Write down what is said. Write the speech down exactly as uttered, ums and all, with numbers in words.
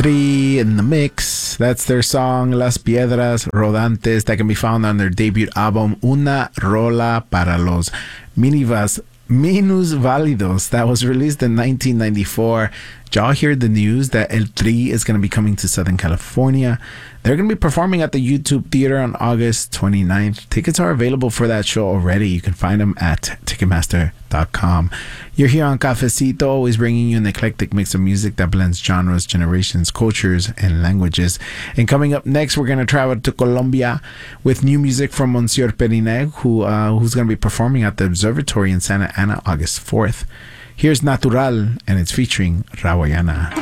Tri in the mix. That's their song Las Piedras Rodantes that can be found on their debut album Una Rola para los Minivas Minus Válidos that was released in nineteen ninety-four. Did y'all hear the news that El Tri is going to be coming to Southern California? They're going to be performing at the YouTube Theater on August twenty-ninth. Tickets are available for that show already. You can find them at Ticketmaster dot com. You're here on Cafecito, always bringing you an eclectic mix of music that blends genres, generations, cultures, and languages. And coming up next, we're going to travel to Colombia with new music from Monsieur Perineg, who uh, who's going to be performing at the Observatory in Santa Ana August fourth. Here's Natural, and it's featuring Rawayana.